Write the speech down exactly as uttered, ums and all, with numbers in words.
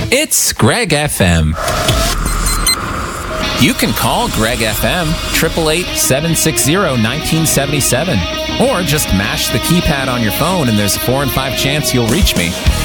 It's Greg F M. You can call Greg F M, eight eight eight, seven six zero, one nine seven seven. Or just mash the keypad on your phone and there's a four in five chance you'll reach me.